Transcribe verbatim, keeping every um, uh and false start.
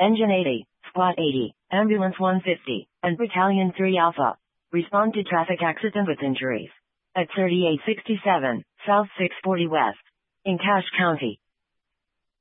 Engine eighty, Squad eighty, Ambulance one fifty, and Battalion three Alpha. Respond to traffic accident with injuries. At thirty-eight sixty-seven, South six forty West. In Cache County.